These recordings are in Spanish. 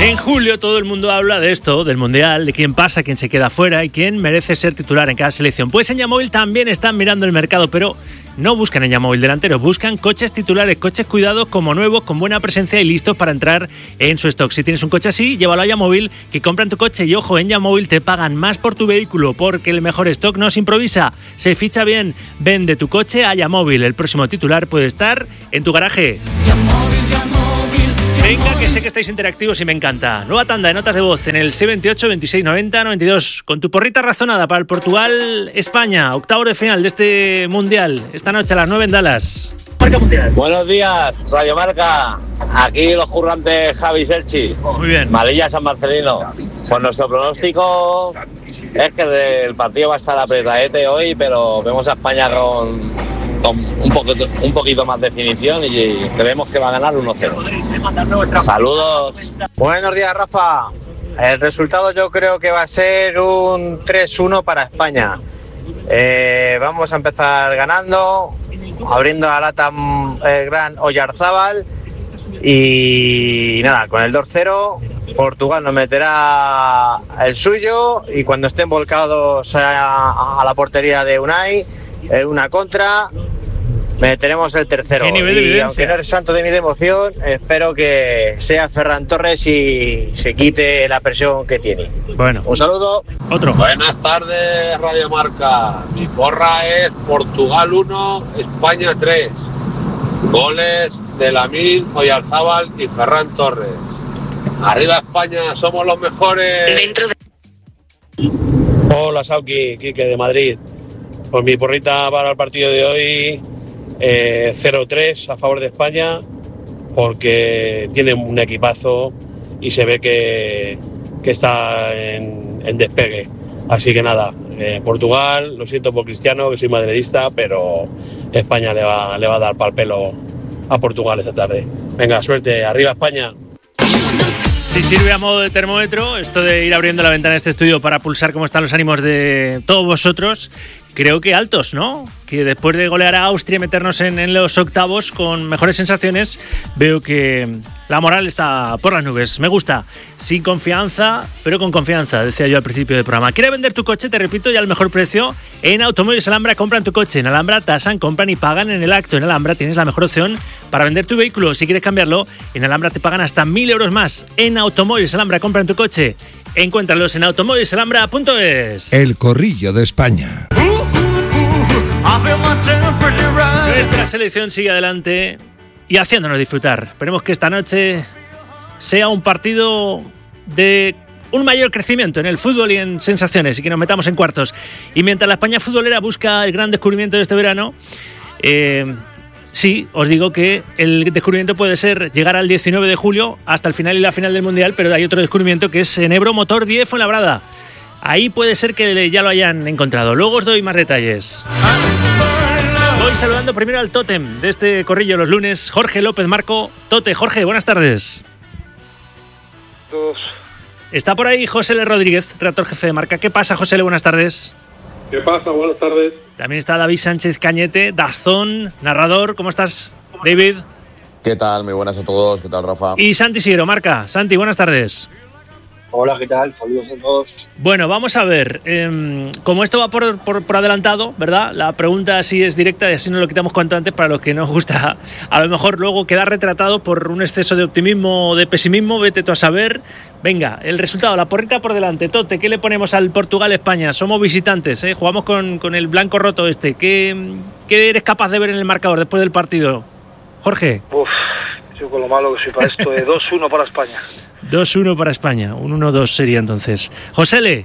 En julio todo el mundo habla de esto, del Mundial, de quién pasa, quién se queda fuera y quién merece ser titular en cada selección. Pues en Yamóvil también están mirando el mercado, pero no buscan en Yamóvil delanteros, buscan coches titulares, coches cuidados como nuevos, con buena presencia y listos para entrar en su stock. Si tienes un coche así, llévalo a Yamóvil, que compran tu coche y ojo, en Yamóvil te pagan más por tu vehículo, porque el mejor stock no se improvisa, se ficha bien. Vende tu coche a Yamóvil, el próximo titular puede estar en tu garaje. Venga, que sé que estáis interactivos y me encanta. Nueva tanda de notas de voz en el 628 26 90 92. Con tu porrita razonada para el Portugal-España, octavos de final de este Mundial. Esta noche a las 9 en Dallas. Buenos días, Radio Marca. Aquí los currantes Javi Serchi. Muy bien. Malilla San Marcelino. Pues nuestro pronóstico es que el partido va a estar apretadete hoy, pero vemos a España con un poquito más definición y creemos que va a ganar 1-0. Saludos. Buenos días, Rafa. El resultado yo creo que va a ser un 3-1 para España. Vamos a empezar ganando, abriendo la lata el gran Oyarzábal y nada, con el 2-0 Portugal nos meterá el suyo y cuando estén volcados a la portería de Unai, una contra, meteremos el tercero. Y aunque no eres santo de mi devoción, espero que sea Ferran Torres y se quite la presión que tiene. Bueno, un saludo. Otro. Buenas tardes, Radio Marca. Mi porra es Portugal 1, España 3. Goles de Lamine, Oyarzábal y Ferran Torres. Arriba España, somos los mejores. Hola, Sauki, Quique de Madrid. Pues mi porrita para el partido de hoy, 0-3 a favor de España, porque tiene un equipazo y se ve que está en despegue. Así que nada, Portugal, lo siento por Cristiano, que soy madridista, pero España le va a dar pal pelo a Portugal esta tarde. Venga, suerte, arriba España. Si sirve a modo de termómetro esto de ir abriendo la ventana de este estudio para pulsar cómo están los ánimos de todos vosotros, creo que altos, ¿no? Que después de golear a Austria y meternos en los octavos con mejores sensaciones, veo que la moral está por las nubes. Me gusta. Sin confianza, pero con confianza, decía yo al principio del programa. ¿Quieres vender tu coche? Te repito, ya al mejor precio. En Automóviles Alhambra compran tu coche. En Alhambra tasan, compran y pagan en el acto. En Alhambra tienes la mejor opción para vender tu vehículo. Si quieres cambiarlo, en Alhambra te pagan hasta 1.000 euros más. En Automóviles Alhambra compran tu coche. Encuéntralos en automóvilesalhambra.es. El Corrillo de España. Nuestra selección sigue adelante y haciéndonos disfrutar. Esperemos que esta noche sea un partido de un mayor crecimiento en el fútbol y en sensaciones y que nos metamos en cuartos. Y mientras la España futbolera busca el gran descubrimiento de este verano, sí, os digo que el descubrimiento puede ser llegar al 19 de julio hasta el final y la final del Mundial, pero hay otro descubrimiento que es en Ebro Motor 10 Fuenlabrada. Ahí puede ser que ya lo hayan encontrado. Luego os doy más detalles. Voy saludando primero al tótem de este corrillo los lunes, Jorge López Marco. Tote, Jorge, buenas tardes. Está por ahí José L. Rodríguez, redactor jefe de Marca. ¿Qué pasa, José L? Buenas tardes. ¿Qué pasa? Buenas tardes. También está David Sánchez Cañete, Dazón, narrador. ¿Cómo estás, David? ¿Qué tal? Muy buenas a todos. ¿Qué tal, Rafa? Y Santi Siguero, Marca. Santi, buenas tardes. Hola, ¿qué tal? Saludos a todos. Bueno, vamos a ver. Como esto va por adelantado, ¿verdad? La pregunta sí es directa y así nos lo quitamos cuanto antes para los que nos gusta. A lo mejor luego quedar retratado por un exceso de optimismo o de pesimismo, vete tú a saber. Venga, el resultado, la porrita por delante. Tote, ¿qué le ponemos al Portugal-España? Somos visitantes, ¿eh? Jugamos con el blanco roto este. ¿Qué eres capaz de ver en el marcador después del partido? Jorge. Yo con lo malo que soy para esto, 2-1 para España. 2-1 para España, un 1-2 sería entonces. José L.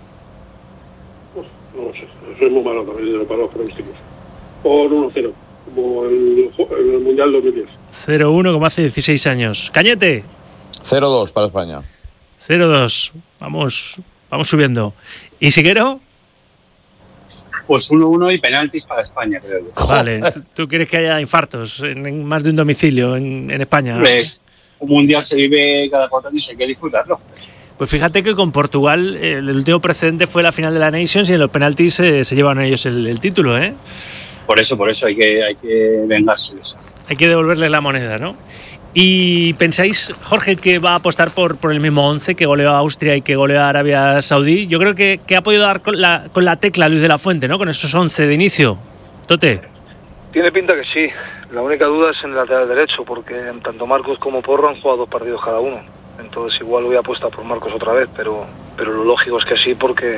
No sé, soy muy malo también para los pronósticos. Por 1-0, como en el Mundial 2010. 0-1 como hace 16 años. Cañete. 0-2 para España. 0-2, vamos subiendo. ¿Y Siguero? Pues 1-1 y penaltis para España, creo yo. Vale, ¿tú quieres que haya infartos en más de un domicilio en España? Pues, un mundial se vive cada 4 años y hay que disfrutarlo. Pues fíjate que con Portugal el último precedente fue la final de la Nations y en los penaltis se llevaron ellos el título, ¿eh? Por eso hay que vengarse de eso. Hay que devolverles la moneda, ¿no? ¿Y pensáis, Jorge, que va a apostar por el mismo 11 que goleó a Austria y que goleó a Arabia Saudí? Yo creo que ha podido dar con la tecla Luis de la Fuente, ¿no? Con esos 11 de inicio. Tote. Tiene pinta que sí. La única duda es en el lateral derecho, porque tanto Marcos como Porro han jugado 2 partidos cada uno. Entonces igual voy a apostar por Marcos otra vez, pero lo lógico es que sí, porque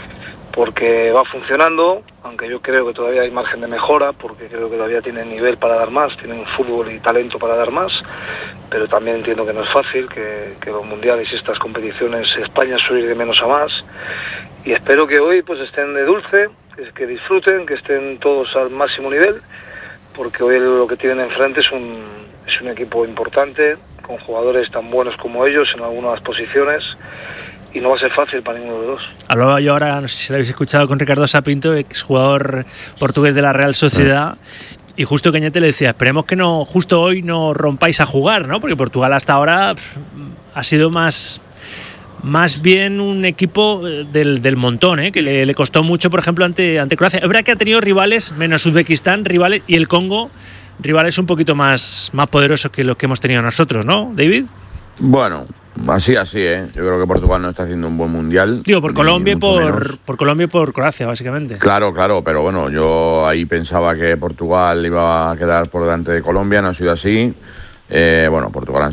va funcionando, aunque yo creo que todavía hay margen de mejora, porque creo que todavía tienen nivel para dar más, tienen fútbol y talento para dar más, pero también entiendo que no es fácil, que los mundiales y estas competiciones España suele ir de menos a más, y espero que hoy pues estén de dulce, que disfruten, que estén todos al máximo nivel, porque hoy lo que tienen enfrente es un equipo importante, con jugadores tan buenos como ellos en algunas posiciones, y no va a ser fácil para ninguno de los dos. Hablaba yo ahora, no sé si lo habéis escuchado, con Ricardo Sapinto, exjugador portugués de la Real Sociedad, y justo Cañete le decía, esperemos que no, justo hoy no rompáis a jugar, ¿no? Porque Portugal hasta ahora ha sido más bien un equipo del montón, que le costó mucho, por ejemplo, ante Croacia. Es verdad que ha tenido rivales, menos Uzbekistán, rivales, y el Congo, rivales un poquito más poderosos que los que hemos tenido nosotros, ¿no, David? Bueno, así, Yo creo que Portugal no está haciendo un buen mundial. Digo, por Colombia y por Croacia, básicamente. Claro, pero bueno, yo ahí pensaba que Portugal iba a quedar por delante de Colombia, no ha sido así. Portugal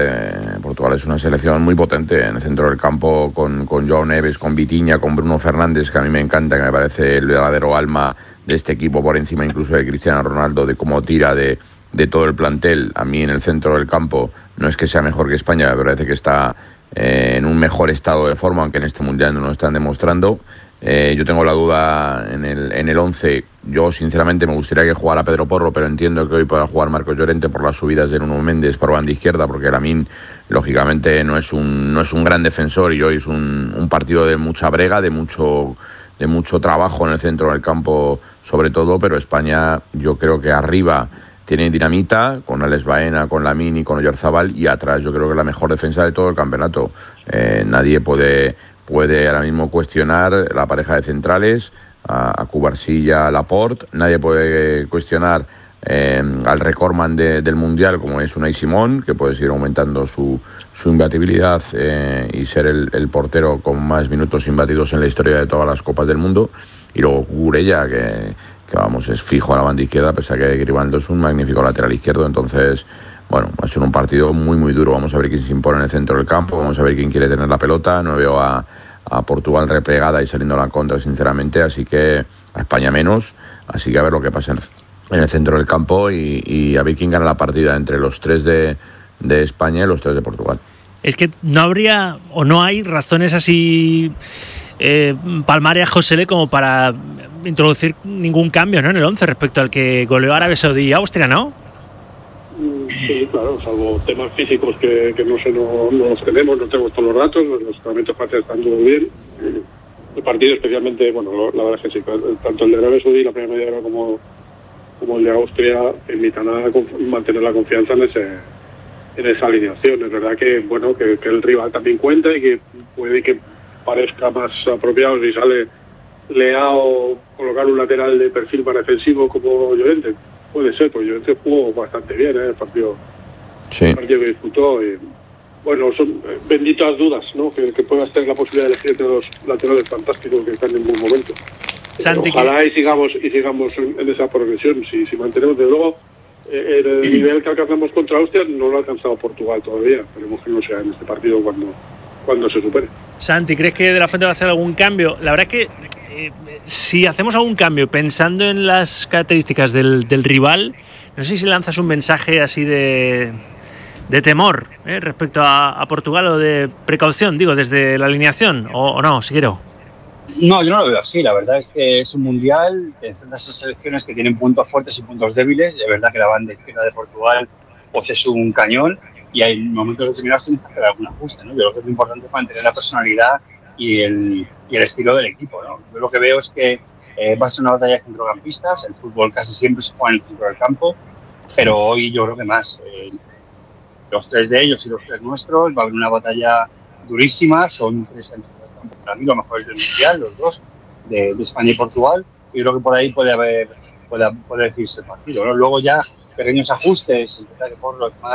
es una selección muy potente en el centro del campo, con João Neves, con Vitinha, con Bruno Fernández, que a mí me encanta, que me parece el verdadero alma de este equipo, por encima incluso de Cristiano Ronaldo, de cómo tira de todo el plantel. A mí en el centro del campo no es que sea mejor que España, me parece que está en un mejor estado de forma, aunque en este mundial no lo están demostrando. Yo tengo la duda en el 11. Yo sinceramente me gustaría que jugara Pedro Porro, pero entiendo que hoy pueda jugar Marcos Llorente por las subidas de Nuno Méndez por banda izquierda, porque Lamine lógicamente no es un gran defensor, y hoy es un partido de mucha brega, de mucho trabajo en el centro del campo sobre todo, pero España yo creo que arriba tiene dinamita, con Alex Baena, con Lamine y con Oyarzabal, y atrás yo creo que la mejor defensa de todo el campeonato. Nadie puede ahora mismo cuestionar la pareja de centrales, a Cubarsí, a Laporte. Nadie puede cuestionar al recordman del Mundial, como es Unai Simón, que puede seguir aumentando su imbatibilidad y ser el portero con más minutos imbatidos en la historia de todas las Copas del Mundo. Y luego Cucurella, que vamos, es fijo a la banda izquierda, pese a que Grimaldo es un magnífico lateral izquierdo. Entonces, bueno, va a ser un partido muy, muy duro. Vamos a ver quién se impone en el centro del campo, vamos a ver quién quiere tener la pelota. No veo a Portugal replegada y saliendo a la contra, sinceramente, así que a España menos. Así que a ver lo que pasa en el centro del campo y a ver quién gana la partida entre los 3 de España y los 3 de Portugal. Es que no habría o no hay razones así palmarias, Josele, como para introducir ningún cambio, ¿no?, en el 11 respecto al que goleó Arabia Saudí y Austria, ¿no? Sí, claro, salvo temas físicos que no los tenemos, no tenemos todos los datos, los entrenamientos parciales están todo bien. El partido especialmente, bueno, la verdad es que sí, tanto el de Arabia Saudí, la primera media hora, como el de Austria, invitan a mantener la confianza en esa alineación. Es verdad que, bueno, que el rival también cuenta y que puede que parezca más apropiado si sale Leao colocar un lateral de perfil más defensivo como Llorente. Puede ser, pues Llorente jugó bastante bien el partido, sí. El partido que disputó. Bueno, son benditas dudas, ¿no? Que puedas tener la posibilidad de elegir entre los laterales fantásticos que están en buen momento. Santi, ojalá y sigamos en esa progresión. Si mantenemos, de luego, el nivel que alcanzamos contra Austria no lo ha alcanzado Portugal todavía. Esperemos que no sea en este partido cuando se supere. Santi, ¿crees que De la Fuente va a hacer algún cambio? La verdad es que si hacemos algún cambio pensando en las características del rival, no sé si lanzas un mensaje así de temor respecto a Portugal, o de precaución, digo, desde la alineación, o no, Siguero. No, yo no lo veo así. La verdad es que es un mundial que enfrenta a esas selecciones que tienen puntos fuertes y puntos débiles. Es verdad que la banda izquierda de Portugal pues es un cañón, y hay momentos determinados sin hacer algún ajuste, ¿no? Yo creo que es muy importante mantener la personalidad y el estilo del equipo, ¿no? Yo lo que veo es que va a ser una batalla de centrocampistas. El fútbol casi siempre se juega en el centro del campo, pero hoy yo creo que más los 3 de ellos y los 3 nuestros va a haber una batalla durísima. Son 3 centros del campo para mí los mejores del mundial, los 2 de España y Portugal. Y creo que por ahí puede decidirse el partido, ¿no? Luego ya pequeños ajustes, intentar que por los más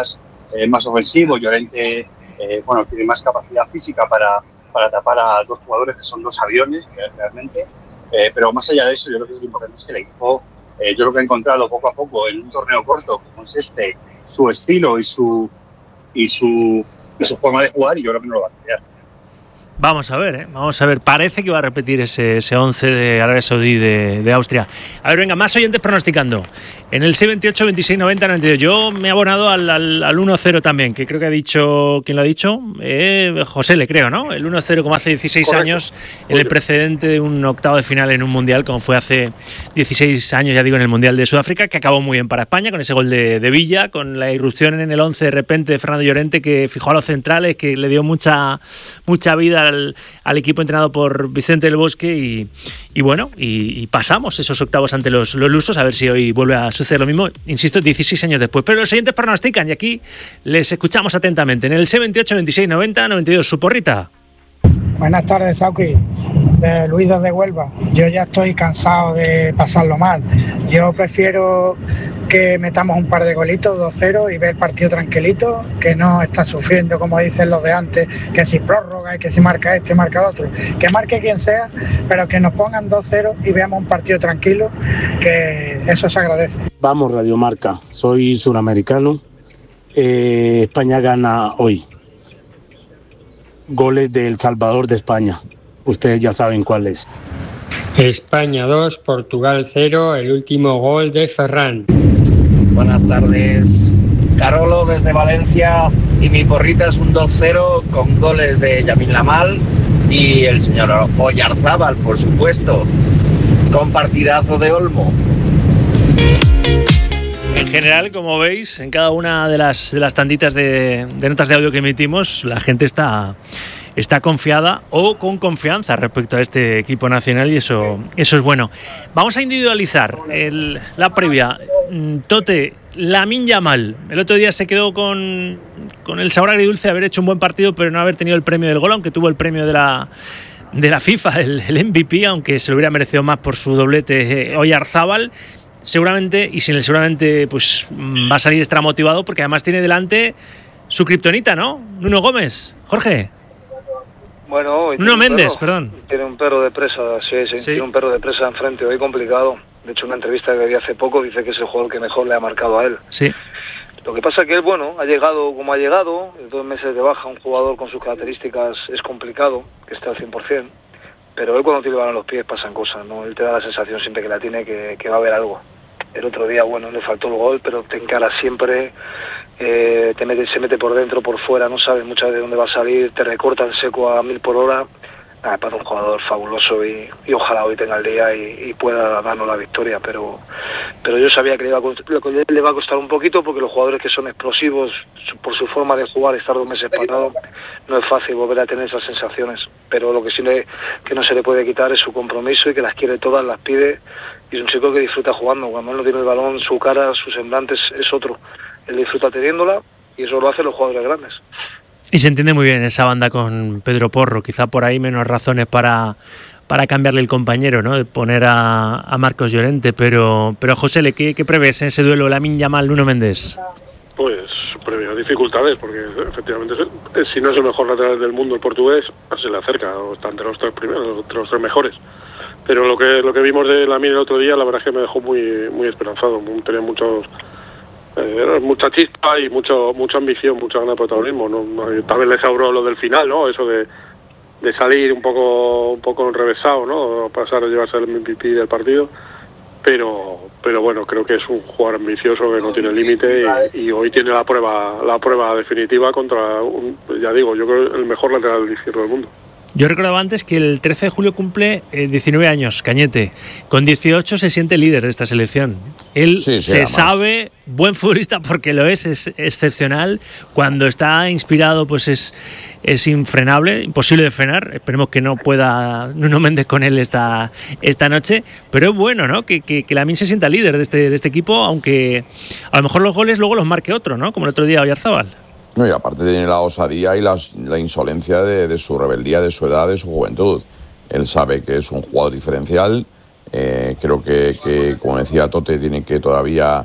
más ofensivo. Llorente, tiene más capacidad física para tapar a dos jugadores que son dos aviones, realmente. Pero más allá de eso, yo creo que lo importante es que el equipo, yo creo que ha encontrado poco a poco en un torneo corto como es su estilo y su forma de jugar, y yo creo que no lo va a cambiar. Vamos a ver. Parece que va a repetir ese 11 de Arabia Saudí de Austria. A ver, venga, más oyentes pronosticando. En el 628, 26, 90, 92. Yo me he abonado al 1-0 también, que creo que ha dicho... ¿Quién lo ha dicho? José, le creo, ¿no? El 1-0 como hace 16 Correcto. Años, en el precedente de un octavo de final en un mundial, como fue hace 16 años, ya digo, en el Mundial de Sudáfrica, que acabó muy bien para España, con ese gol de Villa, con la irrupción en el 11 de repente de Fernando Llorente, que fijó a los centrales, que le dio mucha vida al equipo entrenado por Vicente del Bosque y pasamos esos octavos ante los lusos, a ver si hoy vuelve a suceder lo mismo, insisto, 16 años después. Pero los oyentes pronostican y aquí les escuchamos atentamente. En el 78, 26, 90, 92, su porrita. Buenas tardes, Sauki, de Luis desde Huelva. Yo ya estoy cansado de pasarlo mal. Yo prefiero que metamos un par de golitos, 2-0, y ver el partido tranquilito, que no está sufriendo, como dicen los de antes, que si prórroga y que si marca este, marca el otro. Que marque quien sea, pero que nos pongan 2-0 y veamos un partido tranquilo, que eso se agradece. Vamos, Radio Marca, soy suramericano. España gana hoy. Goles de El Salvador de España. Ustedes ya saben cuál es. España 2, Portugal 0, el último gol de Ferran. Buenas tardes, Carolo desde Valencia, y mi porrita es un 2-0 con goles de Yamil Lamal y el señor Oyarzábal, por supuesto, con partidazo de Olmo. En general, como veis, en cada una de las tanditas de notas de audio que emitimos, la gente está confiada o con confianza respecto a este equipo nacional, y eso es bueno. Vamos a individualizar la previa. Tote, Lamine Yamal, el otro día se quedó con el sabor agridulce de haber hecho un buen partido, pero no haber tenido el premio del gol, aunque tuvo el premio de la FIFA, el MVP, aunque se lo hubiera merecido más por su doblete Oyarzábal. Seguramente, y sin el seguramente, pues va a salir extra motivado, porque además tiene delante su kriptonita, ¿no? Nuno Gómez. Jorge. Bueno, Nuno Méndez, perdón. Tiene un perro de presa, sí, tiene un perro de presa enfrente, hoy complicado. De hecho, una entrevista que vi hace poco dice que es el jugador que mejor le ha marcado a él. Sí. Lo que pasa es que él, ha llegado como ha llegado, 2 meses de baja, un jugador con sus características es complicado, que esté al 100%, pero él cuando tiene el balón en los pies pasan cosas, ¿no? Él te da la sensación siempre que la tiene que va a haber algo. El otro día, le faltó el gol, pero te encara siempre, se mete por dentro, por fuera, no sabes muchas veces dónde va a salir, te recorta en seco a 1000 por hora. Para un jugador fabuloso y ojalá hoy tenga el día y pueda darnos la victoria, pero yo sabía que le va a costar un poquito, porque los jugadores que son explosivos por su forma de jugar, estar 2 meses parado, no es fácil volver a tener esas sensaciones, pero lo que sí que no se le puede quitar es su compromiso, y que las quiere todas, las pide, y es un chico que disfruta jugando. Cuando él no tiene el balón, su cara, su semblante es otro, él disfruta teniéndola, y eso lo hacen los jugadores grandes. Y se entiende muy bien esa banda con Pedro Porro, quizá por ahí menos razones para cambiarle el compañero, ¿no? De poner a Marcos Llorente, pero José, ¿qué prevés en ese duelo Lamine Yamal-Nuno Méndez? Pues previo dificultades, porque efectivamente si no es el mejor lateral del mundo el portugués, se le acerca, o está entre los 3 primeros, entre los 3 mejores. Pero lo que vimos de Lamine el otro día, la verdad es que me dejó muy esperanzado. Tenía mucha chispa y mucha ambición, mucha ganas de protagonismo, ¿no? Tal vez le sobró lo del final, ¿no? Eso de salir un poco enrevesado, ¿no? Pasar a llevarse el MVP del partido, pero bueno, creo que es un jugador ambicioso que no tiene límite, y hoy tiene la prueba definitiva contra ya digo, yo creo el mejor lateral izquierdo del mundo. Yo recordaba antes que el 13 de julio cumple 19 años, Cañete. Con 18 se siente líder de esta selección. Él se sabe buen futbolista, porque lo es excepcional. Cuando está inspirado, pues es infrenable, imposible de frenar. Esperemos que no pueda Nuno Méndez con él esta noche. Pero es bueno, ¿no? Que Lamine se sienta líder de este equipo, aunque a lo mejor los goles luego los marque otro, ¿no? Como el otro día Oyarzábal. No, y aparte tiene la osadía y la insolencia de su rebeldía, de su edad, de su juventud. Él sabe que es un jugador diferencial. Creo que, como decía Tote, tiene que todavía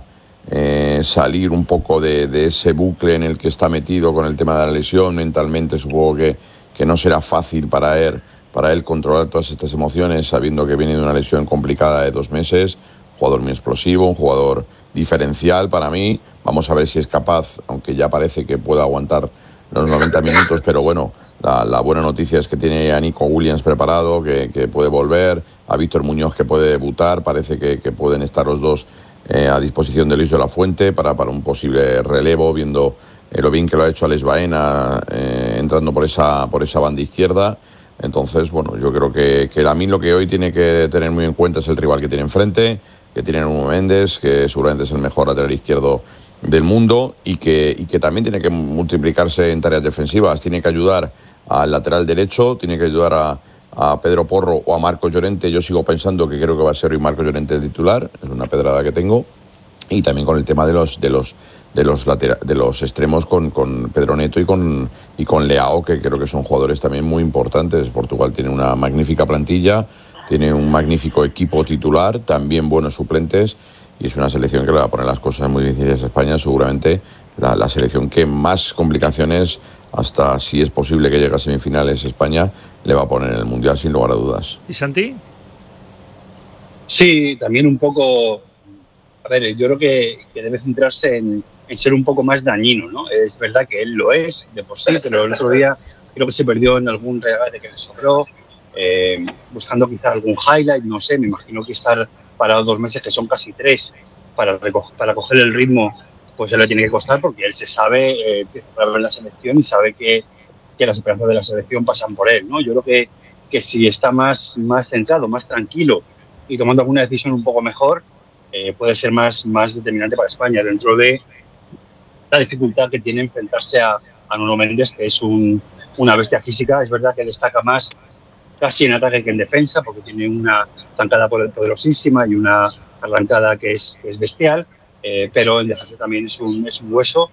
salir un poco de ese bucle en el que está metido con el tema de la lesión. Mentalmente supongo que no será fácil para él controlar todas estas emociones, sabiendo que viene de una lesión complicada de 2 meses. Un jugador muy explosivo, un jugador diferencial para mí. Vamos a ver si es capaz, aunque ya parece que pueda aguantar los 90 minutos, pero bueno, la buena noticia es que tiene a Nico Williams preparado, que puede volver, a Víctor Muñoz que puede debutar. Parece que pueden estar los dos a disposición de Luis de la Fuente para un posible relevo, viendo lo bien que lo ha hecho Alex Baena entrando por esa banda izquierda. Entonces, bueno, yo creo que Lamine lo que hoy tiene que tener muy en cuenta es el rival que tiene enfrente, que tiene Nuno Méndez, que seguramente es el mejor lateral izquierdo del mundo, y que también tiene que multiplicarse en tareas defensivas. Tiene que ayudar al lateral derecho, tiene que ayudar a Pedro Porro o a Marcos Llorente. Yo sigo pensando que creo que va a ser hoy Marcos Llorente el titular, es una pedrada que tengo. Y también con el tema de los extremos con Pedro Neto y con Leao, que creo que son jugadores también muy importantes. Portugal tiene una magnífica plantilla, tiene un magnífico equipo titular, también buenos suplentes, y es una selección que le va a poner las cosas muy difíciles a España. Seguramente la selección que más complicaciones, hasta si es posible que llegue a semifinales, España le va a poner en el Mundial sin lugar a dudas. ¿Y Santi? Sí, también un poco. A ver, yo creo que debe centrarse en ser un poco más dañino, ¿no? Es verdad que él lo es de por sí, pero el otro día creo que se perdió en algún regate que le sobró, buscando quizá algún highlight, no sé, me imagino que estar parado 2 meses, que son casi 3, para coger el ritmo, pues ya le tiene que costar, porque él se sabe, empieza a ver la selección y sabe que las esperanzas de la selección pasan por él, ¿no? Yo creo que si está más centrado, más tranquilo y tomando alguna decisión un poco mejor, puede ser más determinante para España, dentro de la dificultad que tiene enfrentarse a Nuno Méndez, que es una bestia física. Es verdad que destaca más casi en ataque que en defensa, porque tiene una zancada poderosísima y una arrancada que es bestial, pero en defensa también es un hueso.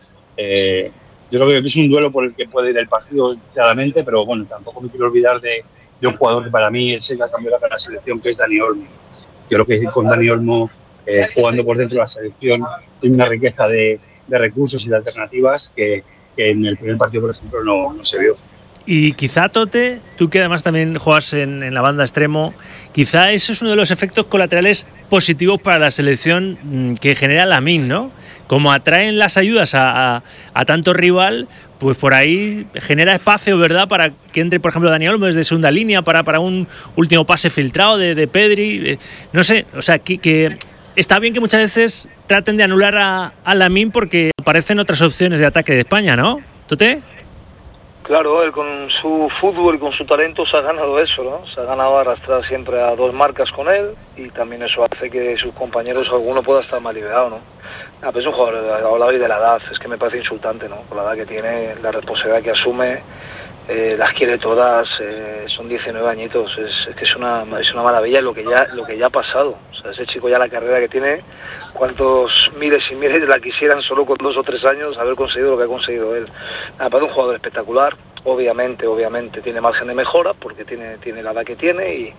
Yo creo que es un duelo por el que puede ir el partido claramente, pero bueno, tampoco me quiero olvidar de un jugador que para mí es el que ha cambiado la selección, que es Dani Olmo. Yo creo que con Dani Olmo jugando por dentro de la selección tiene una riqueza de recursos y de alternativas que en el primer partido, por ejemplo, no se vio. Y quizá, Tote, tú que además también juegas en la banda extremo, quizá eso es uno de los efectos colaterales positivos para la selección que genera Lamine, ¿no? Como atraen las ayudas a tanto rival, pues por ahí genera espacio, ¿verdad?, para que entre, por ejemplo, Dani Olmo desde segunda línea para un último pase filtrado de Pedri. No sé, o sea, que está bien que muchas veces traten de anular a Lamine porque aparecen otras opciones de ataque de España, ¿no? ¿Tote? Claro, él con su fútbol y con su talento se ha ganado eso, ¿no? Se ha ganado arrastrar siempre a 2 marcas con él, y también eso hace que sus compañeros, alguno pueda estar más liberado, ¿no? Pero es un jugador, hablabais de la edad, es que me parece insultante, ¿no? Por la edad que tiene, la responsabilidad que asume, las quiere todas, son 19 añitos, es que es una maravilla lo que ya ha pasado. O sea, ese chico ya, la carrera que tiene, cuántos miles y miles la quisieran solo con 2 o 3 años haber conseguido lo que ha conseguido él. Me parece un jugador espectacular. Obviamente tiene margen de mejora porque tiene la edad que tiene,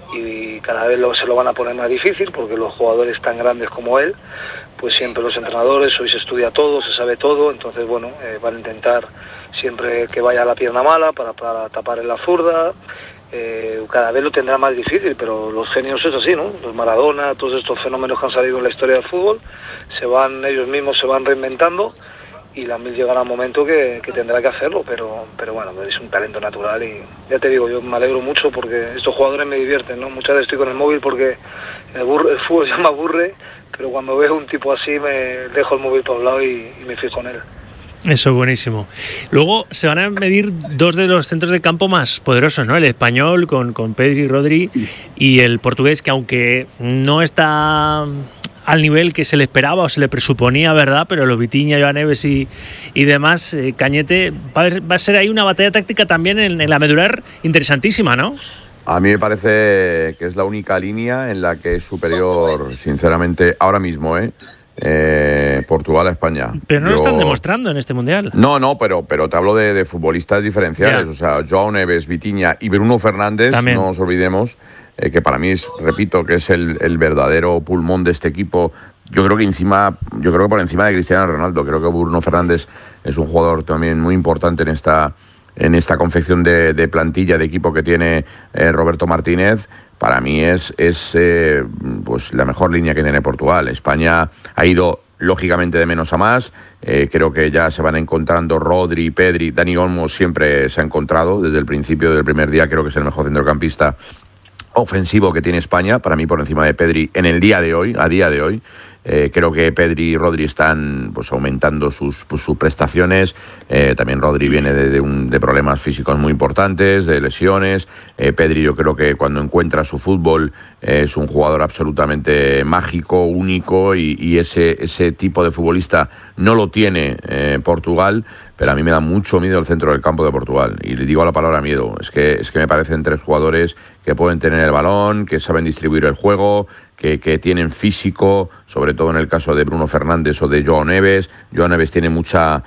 y cada vez se lo van a poner más difícil, porque los jugadores tan grandes como él, pues siempre los entrenadores, hoy se estudia todo, se sabe todo, entonces bueno, van a intentar siempre que vaya a la pierna mala para tapar en la zurda. Cada vez lo tendrá más difícil, pero los genios es así, ¿no? Los Maradona, todos estos fenómenos que han salido en la historia del fútbol, ellos mismos se van reinventando, y Lamine llegará un momento que tendrá que hacerlo, pero bueno, es un talento natural, y ya te digo, yo me alegro mucho porque estos jugadores me divierten, ¿no? Muchas veces estoy con el móvil porque el fútbol ya me aburre, pero cuando veo un tipo así me dejo el móvil para un lado y me fijo en él. Eso, buenísimo. Luego se van a medir 2 de los centros de campo más poderosos, ¿no? El español con Pedri y Rodri, y el portugués, que aunque no está al nivel que se le esperaba o se le presuponía, ¿verdad?, pero los Vitinha, Joan Neves y demás, Cañete, va a ser ahí una batalla táctica también en la medular interesantísima, ¿no? A mí me parece que es la única línea en la que es superior, sinceramente, ahora mismo, Portugal a España. Pero no lo están demostrando en este Mundial. No, pero te hablo de futbolistas diferenciales. Ya. O sea, Joao Neves, Vitinha y Bruno Fernández, también. No nos olvidemos, que para mí repito, que es el verdadero pulmón de este equipo, yo creo que por encima de Cristiano Ronaldo. Creo que Bruno Fernández es un jugador también muy importante en esta confección de plantilla, de equipo que tiene Roberto Martínez. Para mí es pues la mejor línea que tiene Portugal. España ha ido lógicamente de menos a más. Creo que ya se van encontrando Rodri, Pedri. Dani Olmo siempre se ha encontrado desde el principio del primer día. Creo que es el mejor centrocampista ofensivo que tiene España, para mí por encima de Pedri en el día de hoy, a día de hoy. Creo que Pedri y Rodri están pues aumentando sus prestaciones. También Rodri viene de problemas físicos muy importantes, de lesiones. Pedri, yo creo que cuando encuentra su fútbol es un jugador absolutamente mágico, único, y ese tipo de futbolista no lo tiene Portugal. Pero a mí me da mucho miedo el centro del campo de Portugal. Y le digo la palabra miedo. Es que me parecen 3 jugadores que pueden tener el balón, que saben distribuir el juego, que tienen físico, sobre todo en el caso de Bruno Fernández o de Joao Neves. Joao Neves tiene mucha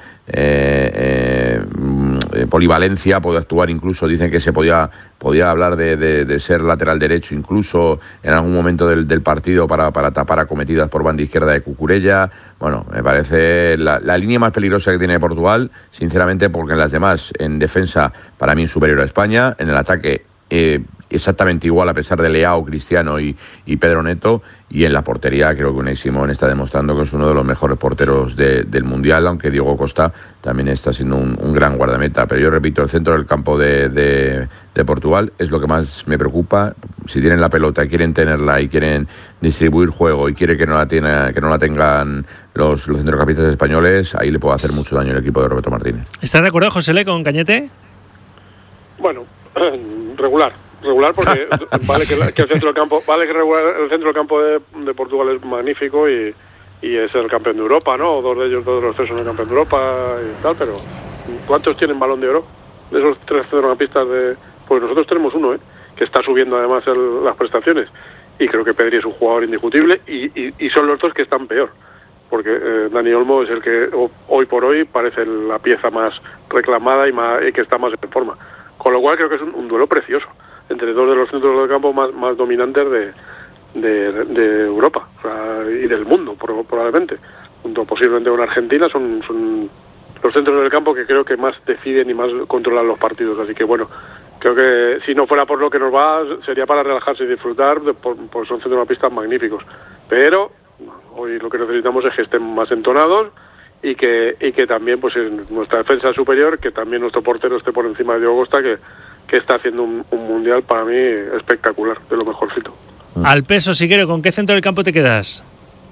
polivalencia, puede actuar incluso, dicen que se podía hablar de ser lateral derecho incluso en algún momento del partido para tapar acometidas por banda izquierda de Cucurella. Bueno, me parece la línea más peligrosa que tiene Portugal, sinceramente, porque en las demás, en defensa, para mí es superior a España, en el ataque exactamente igual, a pesar de Leao, Cristiano y Pedro Neto, y en la portería creo que Unai Simón está demostrando que es uno de los mejores porteros del Mundial, aunque Diego Costa también está siendo un gran guardameta. Pero yo repito, el centro del campo de Portugal es lo que más me preocupa. Si tienen la pelota, quieren tenerla y quieren distribuir juego y quiere que no la tengan los centrocampistas españoles, ahí le puede hacer mucho daño el equipo de Roberto Martínez. ¿Estás de acuerdo, José, con Cañete? Bueno, regular porque vale que el centro del campo, el centro del campo de Portugal es magnífico y es el campeón de Europa, ¿no? Dos de los 3 son el campeón de Europa y tal, pero ¿cuántos tienen Balón de Oro? De esos 3 centrocampistas pues nosotros tenemos uno, que está subiendo además las prestaciones, y creo que Pedri es un jugador indiscutible y son los 2 que están peor, porque Dani Olmo es el que hoy por hoy parece la pieza más reclamada y que está más en forma. Con lo cual creo que es un duelo precioso entre 2 de los centros del campo más dominantes de Europa, o sea, y del mundo probablemente, junto posiblemente con Argentina. Son los centros del campo que creo que más deciden y más controlan los partidos. Así que bueno, creo que si no fuera por lo que nos va, sería para relajarse y disfrutar, pues son centrocampistas magníficos. Pero hoy lo que necesitamos es que estén más entonados y que también pues en nuestra defensa superior, que también nuestro portero esté por encima de Diego Costa, que está haciendo un mundial para mí espectacular, de lo mejorcito. Al peso, si quiero, ¿con qué centro del campo te quedas?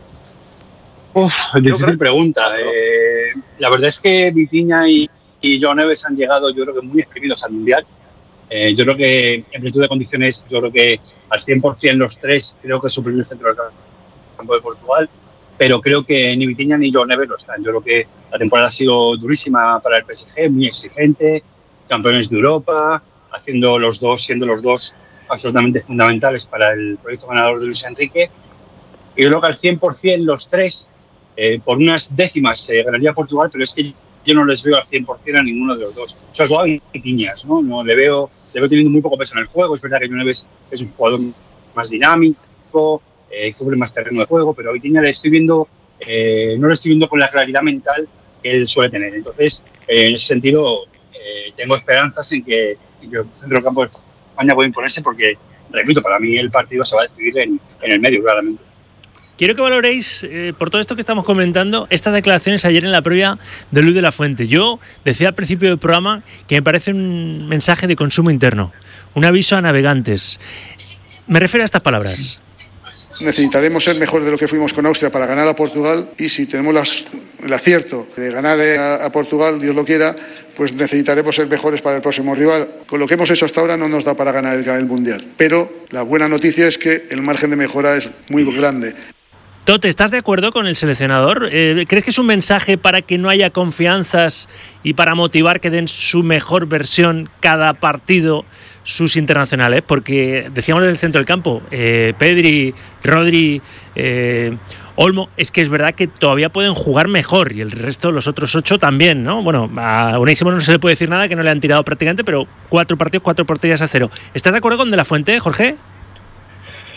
Difícil pregunta. La verdad es que Vitinha y Joao Neves han llegado, yo creo que muy exprimidos al mundial. Yo creo que en virtud de condiciones, yo creo que al 100% los 3, creo que es su primer centro del campo de Portugal. Pero creo que ni Vitinha ni Joao Neves lo están. Yo creo que la temporada ha sido durísima para el PSG, muy exigente, campeones de Europa, siendo los dos absolutamente fundamentales para el proyecto ganador de Luis Enrique. Y yo creo que al 100% los 3, por unas décimas, ganaría Portugal, pero es que yo no les veo al 100% a ninguno de los 2. Sobre todo a Vitinha, ¿no? Le veo teniendo muy poco peso en el juego. Es verdad que Joao Neves es un jugador más dinámico, cubre más terreno de juego, pero a Vitinha no lo estoy viendo con la claridad mental que él suele tener. Entonces, en ese sentido, tengo esperanzas en que el centro del campo de España puede imponerse, porque, repito, para mí el partido se va a decidir en el medio, claramente. Quiero que valoréis, por todo esto que estamos comentando, estas declaraciones ayer en la previa de Luis de la Fuente. Yo decía al principio del programa que me parece un mensaje de consumo interno, un aviso a navegantes. Me refiero a estas palabras. Necesitaremos ser mejor de lo que fuimos con Austria para ganar a Portugal, y si tenemos el acierto de ganar a Portugal, Dios lo quiera, pues necesitaremos ser mejores para el próximo rival. Con lo que hemos hecho hasta ahora no nos da para ganar el Mundial. Pero la buena noticia es que el margen de mejora es muy grande. Tote, ¿estás de acuerdo con el seleccionador? ¿Crees que es un mensaje para que no haya confianzas y para motivar que den su mejor versión cada partido sus internacionales? Porque decíamos del centro del campo, Pedri, Rodri, Olmo, es que es verdad que todavía pueden jugar mejor, y el resto, los otros 8 también, ¿no? Bueno, a Unai Simón no se le puede decir nada, que no le han tirado prácticamente, pero 4 partidos, 4 porterías a 0. ¿Estás de acuerdo con De la Fuente, Jorge?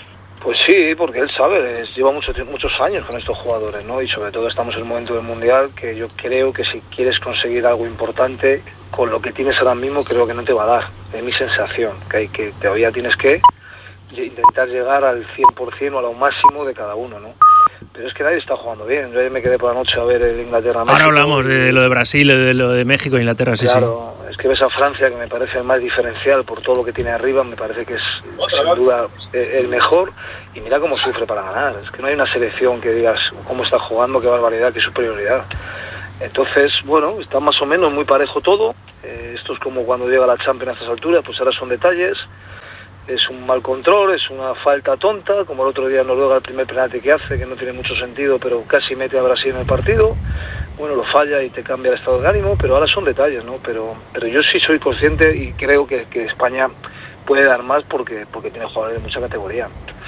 Pues sí, porque él sabe, lleva muchos años con estos jugadores, ¿no? Y sobre todo estamos en el momento del Mundial, que yo creo que si quieres conseguir algo importante, con lo que tienes ahora mismo creo que no te va a dar. Es mi sensación, que todavía tienes que intentar llegar al 100% o a lo máximo de cada uno, ¿no? Pero es que nadie está jugando bien. Yo me quedé por la noche a ver el Inglaterra-México. Ahora hablamos de lo de Brasil, de lo de México e Inglaterra, sí, claro, sí. Es que ves a Francia, que me parece el más diferencial por todo lo que tiene arriba, me parece que es sin duda el mejor, y mira cómo sufre para ganar. Es que no hay una selección que digas cómo está jugando, qué barbaridad, qué superioridad. Entonces, bueno, está más o menos muy parejo todo. Esto es como cuando llega la Champions a estas alturas, pues ahora son detalles. Es un mal control, es una falta tonta, como el otro día en Noruega, el primer penalti que hace, que no tiene mucho sentido, pero casi mete a Brasil en el partido. Bueno, lo falla y te cambia el estado de ánimo, pero ahora son detalles, ¿no? Pero yo sí soy consciente y creo que España puede dar más porque tiene jugadores de mucha categoría.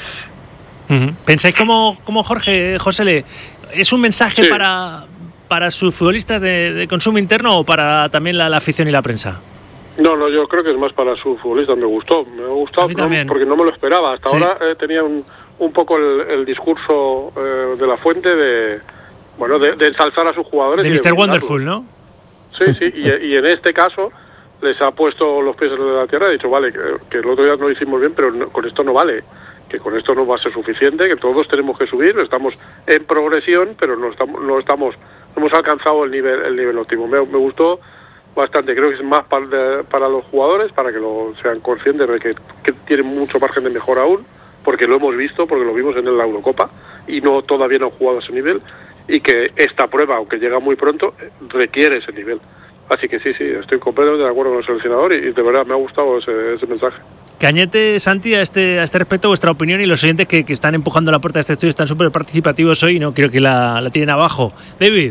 ¿Pensáis como Jorge, Josele, es un mensaje sí. para sus futbolistas de consumo interno o para también la afición y la prensa? No, yo creo que es más para sus futbolistas. Me gustó porque no me lo esperaba. Hasta ahora tenía un poco el discurso de la Fuente de ensalzar a sus jugadores. De Mr. Wonderful, ¿no? Sí, y en este caso les ha puesto los pies en la tierra y ha dicho, vale, que el otro día no lo hicimos bien, pero con esto no vale, que con esto no va a ser suficiente, que todos tenemos que subir, estamos en progresión, pero no hemos alcanzado el nivel óptimo. Me gustó bastante, creo que es más para los jugadores, para que sean conscientes de que tienen mucho margen de mejora aún, porque lo hemos visto, porque lo vimos en la Eurocopa y todavía no han jugado a ese nivel, y que esta prueba, aunque llega muy pronto, requiere ese nivel. Así que sí, estoy completamente de acuerdo con el seleccionador y de verdad me ha gustado ese mensaje. Cañete, Santi, a este respecto, vuestra opinión, y los oyentes que están empujando la puerta de este estudio están súper participativos hoy y no quiero que la tiren abajo. David.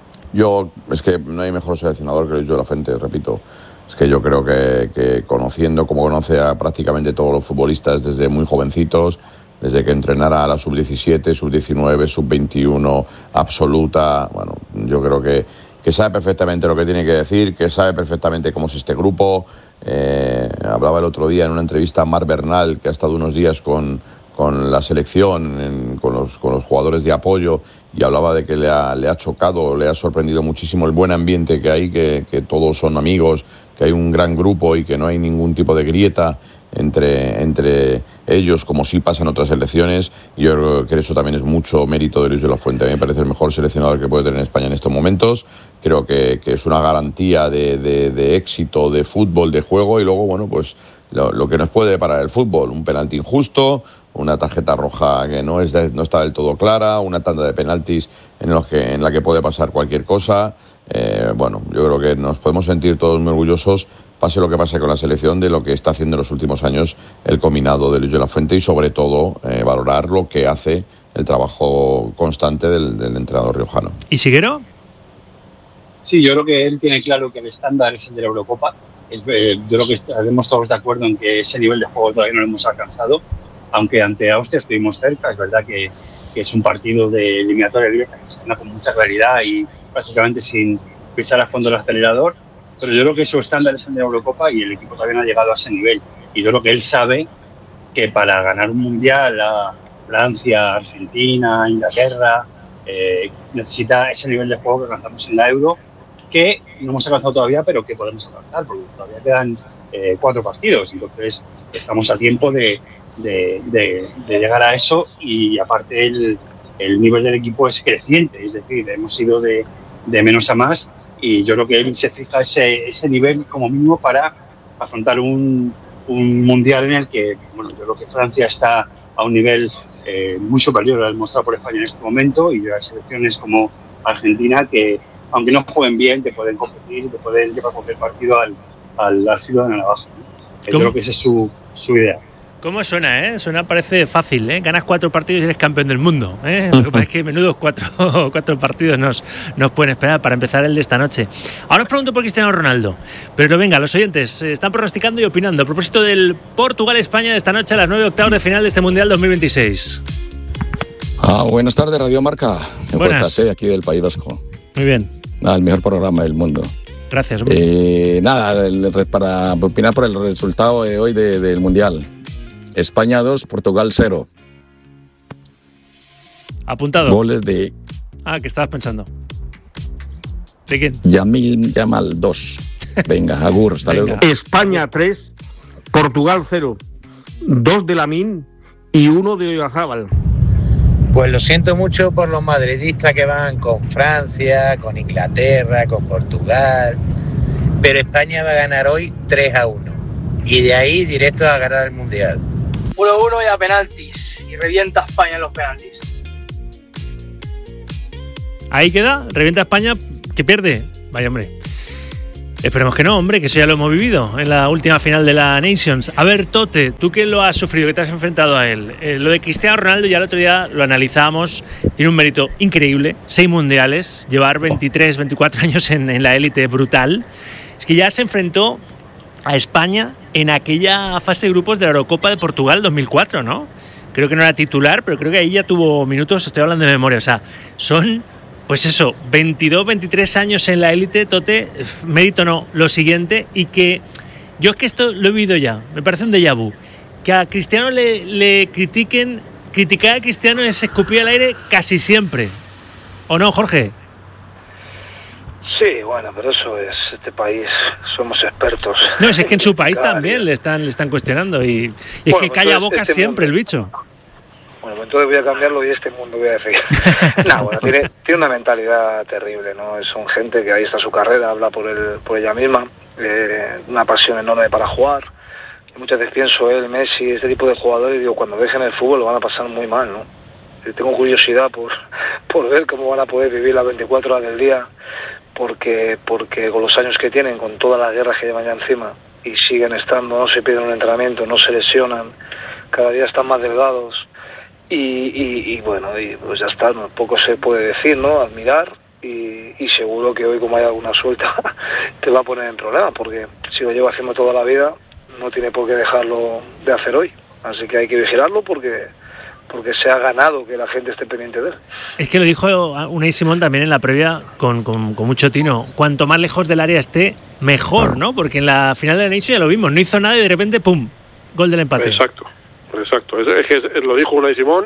Es que no hay mejor seleccionador que Luis de la Fuente, repito. Es que yo creo que conociendo como conoce a prácticamente todos los futbolistas desde muy jovencitos, desde que entrenara a la sub-17, sub-19, sub-21, absoluta, bueno, yo creo que sabe perfectamente lo que tiene que decir, que sabe perfectamente cómo es este grupo. Hablaba el otro día en una entrevista a Marc Bernal, que ha estado unos días con la selección, con los jugadores de apoyo, y hablaba de que le ha chocado, le ha sorprendido muchísimo el buen ambiente que hay, que todos son amigos, que hay un gran grupo y que no hay ningún tipo de grieta entre ellos, como sí pasa en otras selecciones. Y yo creo que eso también es mucho mérito de Luis de la Fuente. A mí me parece el mejor seleccionador que puede tener España en estos momentos. Creo que es una garantía de éxito, de fútbol, de juego, y luego, bueno, pues lo que nos puede deparar el fútbol: un penalti injusto, una tarjeta roja que no está del todo clara, una tanda de penaltis en la que puede pasar cualquier cosa. Bueno, yo creo que nos podemos sentir todos muy orgullosos, pase lo que pase con la selección, de lo que está haciendo en los últimos años el combinado de Luis de la Fuente, y sobre todo valorar lo que hace el trabajo constante del entrenador riojano. ¿Y Siguero? Sí, yo creo que él tiene claro que el estándar es el de la Eurocopa. Yo creo que estaremos todos de acuerdo en que ese nivel de juego todavía no lo hemos alcanzado, aunque ante Austria estuvimos cerca. Es verdad que es un partido de eliminatoria directa que se gana con mucha claridad y básicamente sin pisar a fondo el acelerador, pero yo creo que su estándar es el de la Eurocopa y el equipo todavía no ha llegado a ese nivel. Y yo creo que él sabe que para ganar un mundial a Francia, Argentina, Inglaterra, necesita ese nivel de juego que alcanzamos en la Euro, que no hemos alcanzado todavía, pero que podemos alcanzar, porque todavía quedan 4 partidos. Entonces estamos a tiempo de llegar a eso, y aparte el nivel del equipo es creciente, es decir, hemos ido de menos a más, y yo creo que él se fija ese nivel como mínimo para afrontar un mundial en el que, bueno, yo creo que Francia está a un nivel muy superior al mostrado por España en este momento, y las selecciones como Argentina, que aunque no jueguen bien, te pueden competir, te pueden llevar cualquier partido al filo de la navaja. Yo creo que esa es su idea. ¿Cómo suena, Suena, parece fácil, Ganas 4 partidos y eres campeón del mundo, Lo que pasa es que menudos 4 partidos nos pueden esperar para empezar el de esta noche. Ahora os pregunto por Cristiano Ronaldo, pero venga, los oyentes están pronosticando y opinando a propósito del Portugal-España de esta noche a las 9 octavos de final de este Mundial 2026. Buenas tardes, Radio Marca. Buenas. Aquí del País Vasco. Muy bien. El mejor programa del mundo. Gracias. Para opinar por el resultado de hoy del Mundial. España 2, Portugal 0. Apuntado. Goles de ¿qué estabas pensando? ¿De quién? Yamil Yamal 2. Venga, agur, hasta luego. España 3, Portugal 0. 2 de Lamine y 1 de Oyarzábal. Pues lo siento mucho por los madridistas que van con Francia, con Inglaterra, con Portugal, pero España va a ganar hoy 3-1 y de ahí directo a ganar el Mundial. 1-1 y a penaltis, y revienta España en los penaltis. Ahí queda, revienta España, que pierde. Vaya, hombre. Esperemos que no, hombre, que eso ya lo hemos vivido en la última final de la Nations. A ver, Tote, tú que lo has sufrido, que te has enfrentado a él. Lo de Cristiano Ronaldo ya el otro día lo analizábamos. Tiene un mérito increíble, 6 mundiales, llevar 23, 24 años en la élite, brutal. Es que ya se enfrentó a España en aquella fase de grupos de la Eurocopa de Portugal 2004, ¿no? Creo que no era titular, pero creo que ahí ya tuvo minutos, estoy hablando de memoria. O sea, son... Pues eso, 22, 23 años en la élite, Tote, mérito no. Lo siguiente, y que yo es que esto lo he vivido ya, me parece un déjà vu, que a Cristiano le critiquen, criticar a Cristiano es escupir al aire casi siempre. ¿O no, Jorge? Sí, bueno, pero eso es este país, somos expertos. No, es que en su país también le están cuestionando y es que calla boca siempre el bicho. Bueno, pues entonces voy a cambiarlo y este mundo voy a decir. No, bueno, tiene una mentalidad terrible, ¿no? Son gente que ahí está su carrera, habla por ella misma, una pasión enorme para jugar. Y muchas veces pienso, Messi, este tipo de jugadores, digo, cuando dejen el fútbol lo van a pasar muy mal, ¿no? Tengo curiosidad por ver cómo van a poder vivir las 24 horas del día, porque con los años que tienen, con todas las guerras que llevan ya encima, y siguen estando, no se pierden un entrenamiento, no se lesionan, cada día están más delgados. Y bueno, y pues ya está, ¿no? Poco se puede decir, ¿no? Admirar y seguro que hoy, como hay alguna suelta, te va a poner en problema, porque si lo llevo haciendo toda la vida, no tiene por qué dejarlo de hacer hoy. Así que hay que vigilarlo porque se ha ganado que la gente esté pendiente de él. Es que lo dijo Unai Simón también en la previa con mucho tino. Cuanto más lejos del área esté, mejor, ¿no? Porque en la final de la Nation ya lo vimos, no hizo nada y de repente, ¡pum!, gol del empate. Exacto. Es que lo dijo Unai Simón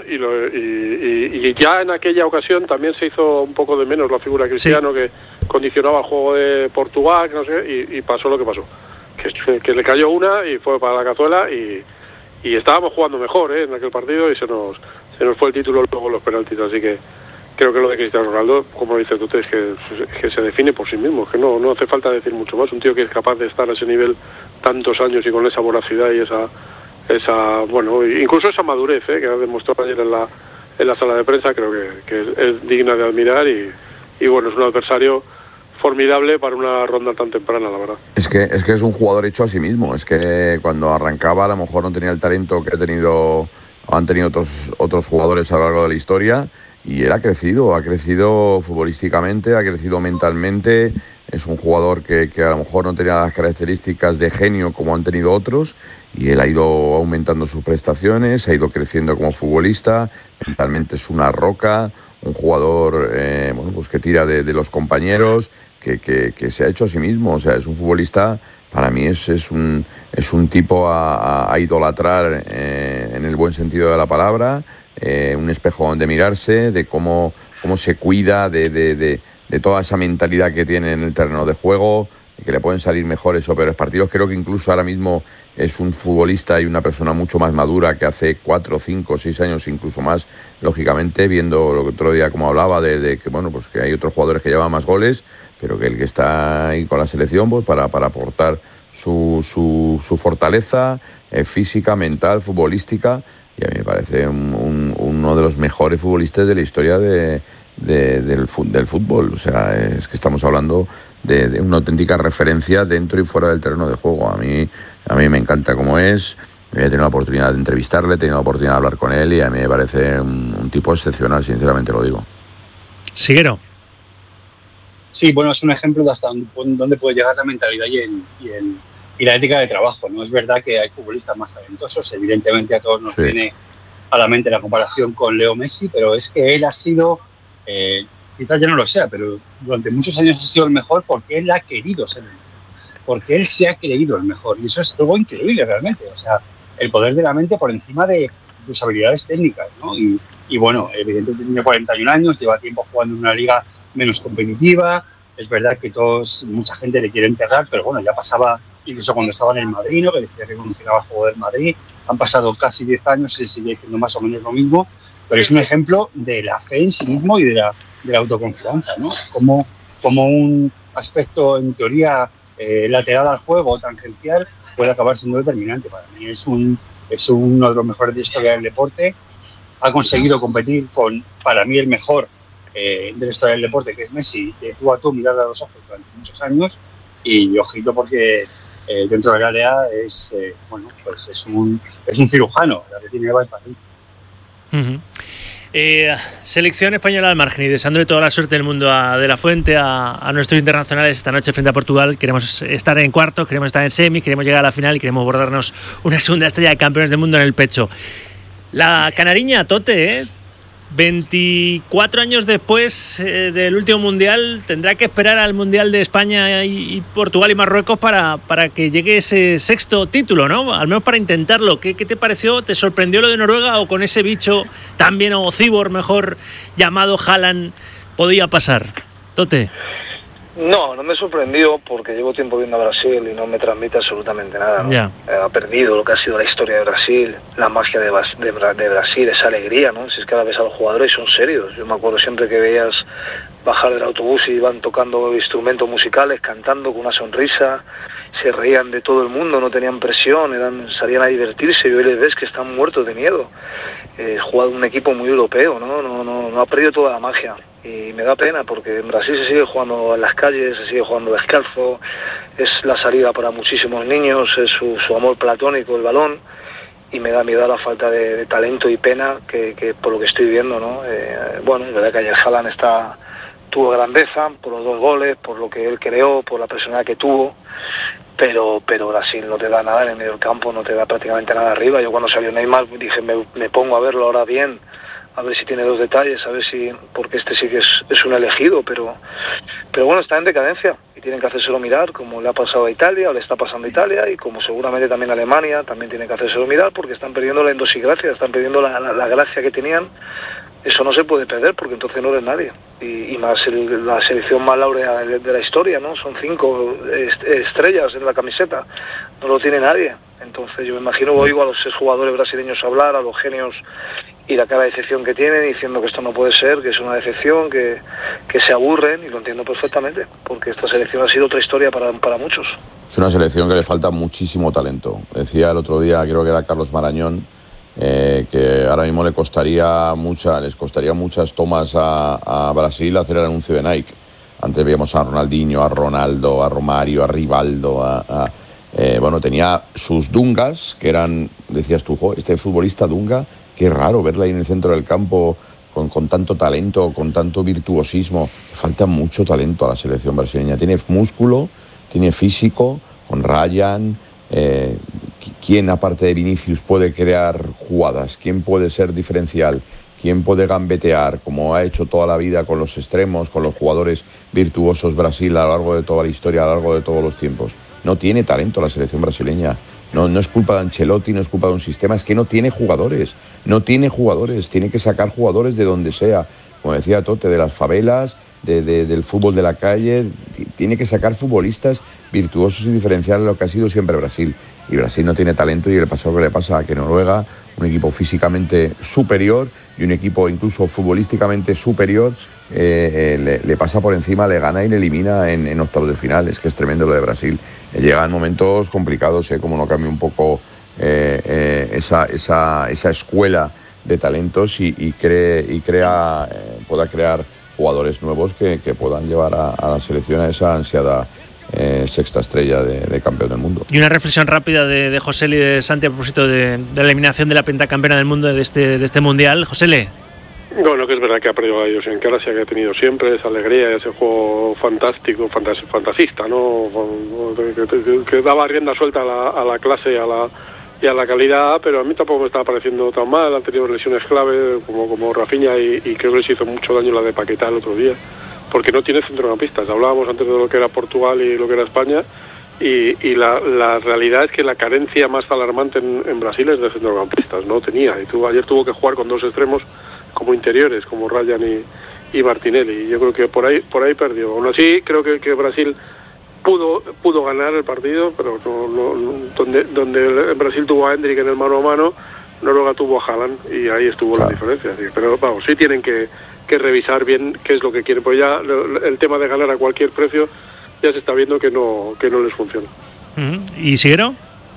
y ya en aquella ocasión también se hizo un poco de menos la figura de Cristiano, que condicionaba el juego de Portugal, que no sé, y pasó lo que pasó. Que le cayó una y fue para la cazuela y estábamos jugando mejor en aquel partido y se nos fue el título luego en los penaltis. Así que creo que lo de Cristiano Ronaldo, como dices tú, es que se define por sí mismo, que no hace falta decir mucho más. Un tío que es capaz de estar a ese nivel tantos años y con esa voracidad y esa bueno, incluso esa madurez que ha demostrado ayer en la sala de prensa, creo que es digna de admirar y bueno, es un adversario formidable para una ronda tan temprana, la verdad. Es que es un jugador hecho a sí mismo. Es que cuando arrancaba a lo mejor no tenía el talento que han tenido otros jugadores a lo largo de la historia, y él ha crecido futbolísticamente, ha crecido mentalmente. Es un jugador que a lo mejor no tenía las características de genio como han tenido otros, y él ha ido aumentando sus prestaciones, ha ido creciendo como futbolista. Mentalmente es una roca, un jugador pues que tira de los compañeros, que se ha hecho a sí mismo. O sea, es un futbolista, para mí es un tipo a idolatrar en el buen sentido de la palabra, un espejo donde mirarse, de cómo se cuida de toda esa mentalidad que tiene en el terreno de juego, que le pueden salir mejores o peores partidos. Creo que incluso ahora mismo es un futbolista y una persona mucho más madura que hace 4, 5, 6 años, incluso más, lógicamente, viendo lo que otro día como hablaba de que bueno, pues que hay otros jugadores que llevan más goles, pero que el que está ahí con la selección, pues para aportar su fortaleza física, mental, futbolística, y a mí me parece uno de los mejores futbolistas de la historia del fútbol. O sea, es que estamos hablando de una auténtica referencia dentro y fuera del terreno de juego. A mí me encanta cómo es. He tenido la oportunidad de entrevistarle, he tenido la oportunidad de hablar con él, y a mí me parece un tipo excepcional, sinceramente lo digo. Siguero. Sí, bueno, es un ejemplo de hasta dónde puede llegar la mentalidad y la ética de trabajo, ¿no? Es verdad que hay futbolistas más talentosos, evidentemente a todos nos viene a la mente la comparación con Leo Messi, pero es que él ha sido, quizás ya no lo sea, pero durante muchos años ha sido el mejor porque él ha querido ser el mejor, porque él se ha creído el mejor, y eso es algo increíble realmente. O sea, el poder de la mente por encima de sus habilidades técnicas, ¿no? Y bueno, evidentemente tiene 41 años, lleva tiempo jugando en una liga menos competitiva. Es verdad que mucha gente le quiere enterrar, pero bueno, ya pasaba, incluso cuando estaba en el Madrid, ¿no? Que decía que conocía el juego del Madrid. Han pasado casi 10 años y sigue haciendo más o menos lo mismo, pero es un ejemplo de la fe en sí mismo y de la autoconfianza, ¿no? Como un aspecto, en teoría, lateral al juego, tangencial, puede acabar siendo determinante. Para mí es uno de los mejores de la historia del deporte. Ha conseguido competir con, para mí, el mejor de la historia del deporte, que es Messi, que tú a tú mirarle a los ojos durante muchos años, y ojito porque dentro del área es un cirujano, la que tiene Eva en París. Selección española al margen y deseándole toda la suerte del mundo a De la Fuente, a nuestros internacionales esta noche frente a Portugal. Queremos estar en cuartos, queremos estar en semis, queremos llegar a la final y queremos bordarnos una segunda estrella de campeones del mundo en el pecho. La canariña, Tote, 24 años después del último mundial, tendrá que esperar al mundial de España y Portugal y Marruecos para que llegue ese sexto título, ¿no? Al menos para intentarlo. ¿Qué te pareció? ¿Te sorprendió lo de Noruega o con ese bicho también, o cyborg mejor llamado Haaland, podía pasar? Tote. No me sorprendió porque llevo tiempo viendo a Brasil y no me transmite absolutamente nada, ¿no? Yeah. Ha perdido lo que ha sido la historia de Brasil, la magia de Brasil, esa alegría, ¿no? Si es que ahora ves a los jugadores y son serios. Yo me acuerdo siempre que veías bajar del autobús y iban tocando instrumentos musicales, cantando con una sonrisa, se reían de todo el mundo, no tenían presión, salían a divertirse, y hoy les ves que están muertos de miedo. Jugado un equipo muy europeo, no ha perdido toda la magia. Y me da pena porque en Brasil se sigue jugando en las calles, se sigue jugando descalzo, es la salida para muchísimos niños, es su amor platónico el balón, y me da miedo la falta de talento y pena que por lo que estoy viendo, ¿no? Bueno, es verdad que ayer Haaland tuvo grandeza por los 2 goles, por lo que él creó, por la personalidad que tuvo, pero Brasil no te da nada en el medio del campo, no te da prácticamente nada arriba. Yo cuando salió Neymar dije, me pongo a verlo ahora bien, a ver si tiene 2 detalles, a ver si, porque este sí que es un elegido, pero bueno, está en decadencia y tienen que hacérselo mirar, como le ha pasado a Italia, o le está pasando a Italia, y como seguramente también a Alemania, también tienen que hacérselo mirar, porque están perdiendo la endosigracia, están perdiendo la gracia que tenían. Eso no se puede perder porque entonces no eres nadie, y más la selección más laureada de la historia, ¿no? Son 5 estrellas en la camiseta, no lo tiene nadie. Entonces yo me imagino, oigo a los jugadores brasileños hablar, a los genios, y la cara de decepción que tienen, diciendo que esto no puede ser, que es una decepción, que se aburren, y lo entiendo perfectamente, porque esta selección ha sido otra historia para muchos. Es una selección que le falta muchísimo talento. Decía el otro día, creo que era Carlos Marañón, que ahora mismo les costaría muchas tomas a Brasil hacer el anuncio de Nike. Antes veíamos a Ronaldinho, a Ronaldo, a Romario, a Rivaldo, bueno, tenía sus Dungas, que eran, decías tú, este futbolista Dunga, qué raro verla ahí en el centro del campo con tanto talento, con tanto virtuosismo. Falta mucho talento a la selección brasileña. Tiene músculo, tiene físico, con Ryan. ¿Quién, aparte de Vinicius, puede crear jugadas? ¿Quién puede ser diferencial? ¿Quién puede gambetear, como ha hecho toda la vida con los extremos, con los jugadores virtuosos Brasil a lo largo de toda la historia, a lo largo de todos los tiempos? No tiene talento la selección brasileña. No es culpa de Ancelotti, no es culpa de un sistema, es que no tiene jugadores. No tiene jugadores, tiene que sacar jugadores de donde sea. Como decía Tote, de las favelas, del fútbol de la calle. Tiene que sacar futbolistas virtuosos y diferenciales, lo que ha sido siempre Brasil. Y Brasil no tiene talento, y el pasado que le pasa a que Noruega, un equipo físicamente superior y un equipo incluso futbolísticamente superior, le pasa por encima, le gana y le elimina en octavos de final. Es que es tremendo lo de Brasil. Llegan momentos complicados, como no cambia un poco esa escuela de talentos y pueda crear jugadores nuevos que puedan llevar a la selección a esa ansiada sexta estrella de campeón del mundo. Y una reflexión rápida de José y de Santi a propósito de la eliminación de la pentacampeona del mundo de este mundial. José. Bueno, que es verdad que ha perdido a ellos en gracia, que ha tenido siempre esa alegría, ese juego fantástico, fantasista, ¿no? Que daba rienda suelta a la clase y a la calidad, pero a mí tampoco me estaba pareciendo tan mal. Han tenido lesiones clave como Rafinha, y creo que les hizo mucho daño la de Paquetá el otro día, porque no tiene centrocampistas. Hablábamos antes de lo que era Portugal y lo que era España, Y la realidad es que la carencia más alarmante en Brasil es de centrocampistas, no tenía. Y ayer tuvo que jugar con 2 extremos como interiores, como Ryan y Martinelli. Y yo creo que por ahí perdió. Aún así, creo que Brasil pudo ganar el partido, pero donde Brasil tuvo a Endrick en el mano a mano, Noruega tuvo a Haaland, y ahí estuvo la diferencia. Pero vamos, sí tienen que revisar bien qué es lo que quieren, pues ya el tema de ganar a cualquier precio ya se está viendo que no les funciona. ¿Y Siguero?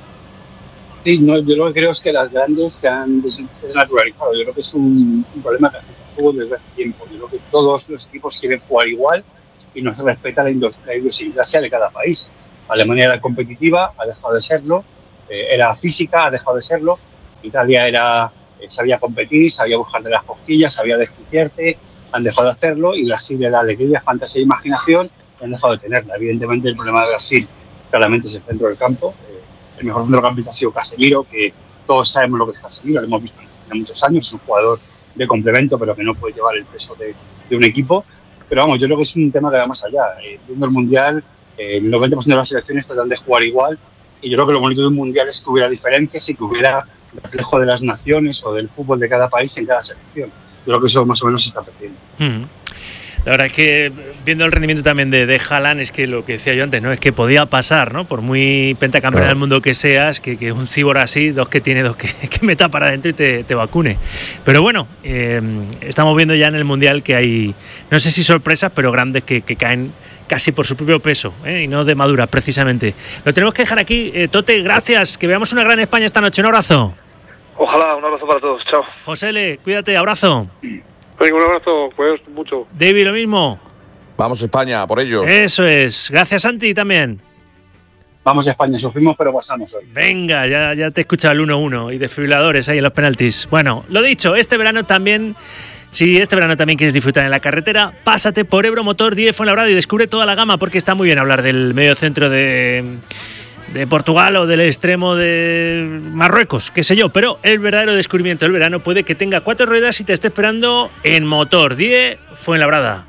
Sí, no, yo lo que creo es que las grandes se han desnaturalizado. Yo creo que es un problema que afecta al fútbol desde hace tiempo. Yo creo que todos los equipos quieren jugar igual y no se respeta la idiosincrasia de cada país. Alemania era competitiva, ha dejado de serlo. Era física, ha dejado de serlo. Italia sabía competir, sabía buscar de las cosquillas, sabía desquiciarte, han dejado de hacerlo, y Brasil era alegría, fantasía e imaginación, y han dejado de tenerla. Evidentemente el problema de Brasil claramente es el centro del campo. El mejor centrocampista ha sido Casemiro, que todos sabemos lo que es Casemiro, lo hemos visto en muchos años, es un jugador de complemento, pero que no puede llevar el peso de un equipo. Pero vamos, yo creo que es un tema que va más allá. Viendo el Mundial, el 90% de las selecciones tratan de jugar igual, y yo creo que lo bonito de un Mundial es que hubiera diferencias y que hubiera reflejo de las naciones o del fútbol de cada país en cada selección. Yo creo que eso más o menos se está perdiendo. La verdad es que viendo el rendimiento también de Haaland, es que lo que decía yo antes, ¿no? Es que podía pasar, ¿no? Por muy pentacampeón del mundo que seas, que un cibor así, que meta para adentro y te vacune. Pero bueno, estamos viendo ya en el Mundial que hay, no sé si sorpresas, pero grandes que caen casi por su propio peso, y no de madura, precisamente. Lo tenemos que dejar aquí. Tote, gracias. Que veamos una gran España esta noche. Un abrazo. Ojalá, un abrazo para todos. Chao. José, cuídate. Abrazo. Venga, un abrazo. Cuidaos mucho. David, lo mismo. Vamos España, por ellos. Eso es. Gracias, Santi, también. Vamos a España, sufrimos pero pasamos hoy. Venga, ya te he escuchado el 1-1 y desfibriladores ahí en los penaltis. Bueno, lo dicho, este verano también quieres disfrutar en la carretera, pásate por Euromotor 10 Fuenlabrada y descubre toda la gama, porque está muy bien hablar del medio centro de Portugal o del extremo de Marruecos, qué sé yo, pero el verdadero descubrimiento del verano puede que tenga 4 ruedas y te esté esperando en Motor 10 Fuenlabrada.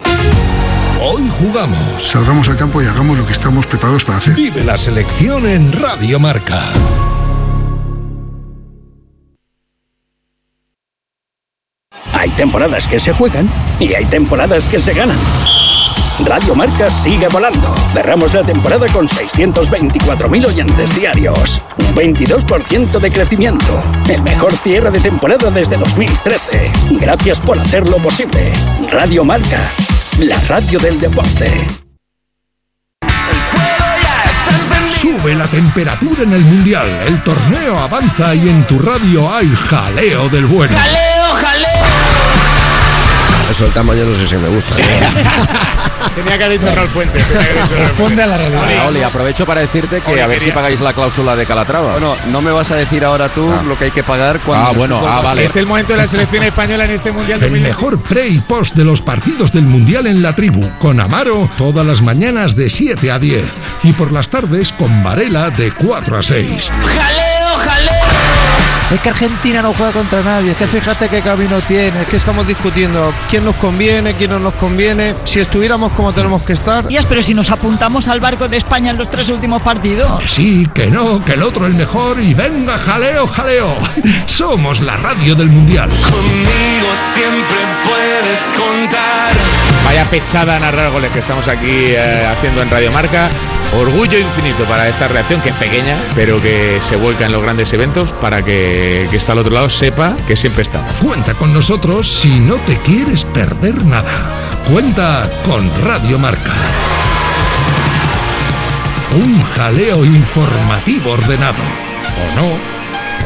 Hoy jugamos. Salgamos al campo y hagamos lo que estamos preparados para hacer. Vive la selección en Radio Marca. Hay temporadas que se juegan y hay temporadas que se ganan. Radio Marca sigue volando. Cerramos la temporada con 624.000 oyentes diarios. Un 22% de crecimiento. El mejor cierre de temporada desde 2013. Gracias por hacerlo posible. Radio Marca, la radio del deporte. Sube la temperatura en el Mundial. El torneo avanza y en tu radio hay jaleo del bueno. ¡Jaleo, jaleo! Eso el tamaño no sé si me gusta. Tenía que haber dicho Raúl Fuentes. Responde a la realidad. Oli, aprovecho para decirte que a ver si pagáis la cláusula de Calatrava. Bueno, no me vas a decir ahora tú lo que hay que pagar cuando... vale. Es el momento de la selección española en este Mundial. El mejor pre y post de los partidos del Mundial en la tribu, con Amaro todas las mañanas de 7 a 10 y por las tardes con Varela de 4 a 6. ¡Jaleo, jaleo! Es que Argentina no juega contra nadie, es que fíjate qué camino tiene, es que estamos discutiendo quién nos conviene, quién no nos conviene, si estuviéramos como tenemos que estar. Pero si nos apuntamos al barco de España en los 3 últimos partidos. Que sí, que no, que el otro el mejor y venga jaleo, jaleo. Somos la radio del Mundial. Conmigo siempre puedes contar. Vaya pechada a narrar goles que estamos aquí haciendo en Radio Marca. Orgullo infinito para esta reacción, que es pequeña, pero que se vuelca en los grandes eventos, para que está al otro lado sepa que siempre estamos. Cuenta con nosotros si no te quieres perder nada. Cuenta con Radio Marca. Un jaleo informativo ordenado, ¿o no?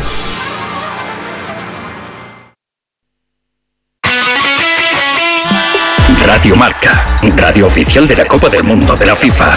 Radio Marca, radio oficial de la Copa del Mundo de la FIFA.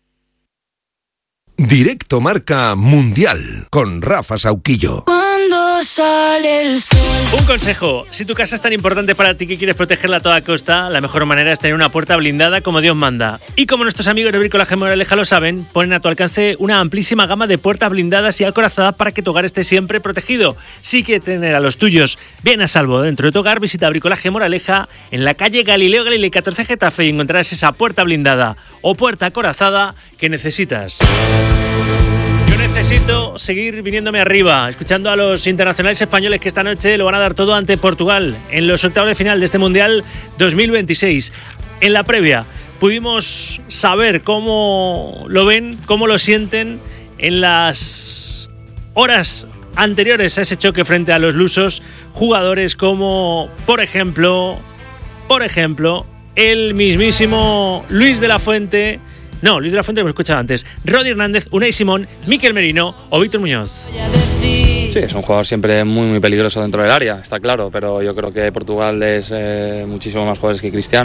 Directo Marca Mundial con Rafa Sauquillo. Cuando cuando sale el sol. Un consejo, si tu casa es tan importante para ti que quieres protegerla a toda costa, la mejor manera es tener una puerta blindada como Dios manda. Y como nuestros amigos de Bricolaje Moraleja lo saben, ponen a tu alcance una amplísima gama de puertas blindadas y acorazadas para que tu hogar esté siempre protegido. Si quieres tener a los tuyos bien a salvo dentro de tu hogar, visita Bricolaje Moraleja en la calle Galileo Galilei 14 Getafe y encontrarás esa puerta blindada o puerta acorazada que necesitas. Necesito seguir viniéndome arriba, escuchando a los internacionales españoles que esta noche lo van a dar todo ante Portugal en los octavos de final de este Mundial 2026. En la previa pudimos saber cómo lo ven, cómo lo sienten en las horas anteriores a ese choque frente a los lusos, jugadores como, por ejemplo, el mismísimo Luis de la Fuente. No, Luis de la Fuente lo hemos escuchado antes. Rodi Hernández, Unai Simón, Mikel Merino o Víctor Muñoz. Sí, es un jugador siempre muy peligroso dentro del área, está claro, pero yo creo que Portugal es muchísimo más jugadores que Cristiano.